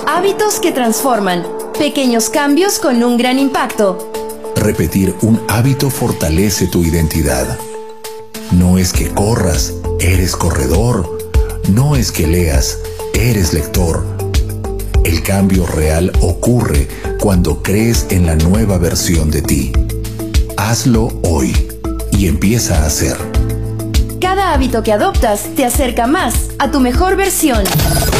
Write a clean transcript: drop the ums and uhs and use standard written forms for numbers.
Hábitos que transforman. Pequeños cambios con un gran impacto. Repetir un hábito fortalece tu identidad. No es que corras, eres corredor. No es que leas, eres lector. El cambio real ocurre cuando crees en la nueva versión de ti. Hazlo hoy y empieza a hacer. Cada hábito que adoptas te acerca más a tu mejor versión.